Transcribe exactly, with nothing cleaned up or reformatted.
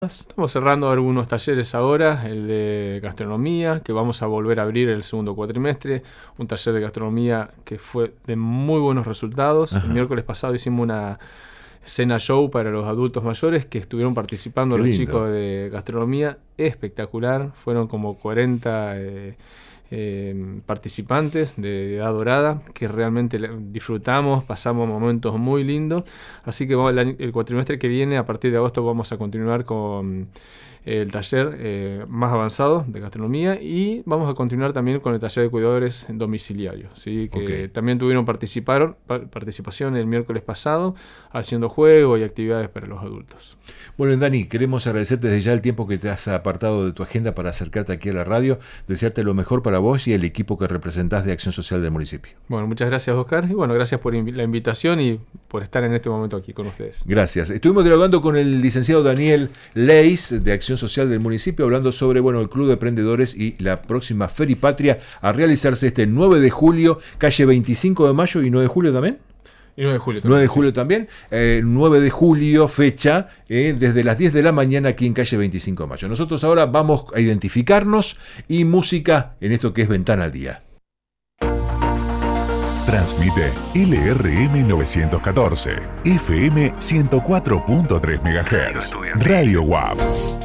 Estamos cerrando algunos talleres ahora, el de gastronomía, que vamos a volver a abrir el segundo cuatrimestre, un taller de gastronomía que fue de muy buenos resultados. Ajá. El miércoles pasado hicimos una cena show para los adultos mayores que estuvieron participando. Qué los lindo. Chicos de gastronomía, espectacular, fueron como cuarenta eh, eh, participantes de edad dorada que realmente disfrutamos, pasamos momentos muy lindos, así que vamos, el, el cuatrimestre que viene, a partir de agosto, vamos a continuar con el taller eh, más avanzado de gastronomía y vamos a continuar también con el taller de cuidadores domiciliarios, ¿sí? Que okay. también tuvieron participaron, participación el miércoles pasado haciendo juegos y actividades para los adultos. Bueno, Dani, queremos agradecerte desde ya el tiempo que te has apartado de tu agenda para acercarte aquí a la radio, desearte lo mejor para vos y el equipo que representás de Acción Social del municipio. Bueno, muchas gracias, Oscar, y bueno, gracias por inv- la invitación y por estar en este momento aquí con ustedes. Gracias. Estuvimos dialogando con el licenciado Daniel Leis de Acción Social del municipio, hablando sobre bueno el Club de Emprendedores y la próxima Feripatria a realizarse este nueve de julio, calle veinticinco de mayo y nueve de julio también. Y nueve de julio también. nueve de julio también. Eh, nueve de julio, fecha, eh, desde las diez de la mañana aquí en calle veinticinco de mayo. Nosotros ahora vamos a identificarnos y música en esto que es Ventana al Día. Transmite L R M novecientos catorce, F M ciento cuatro punto tres megahertz, Radio W A P.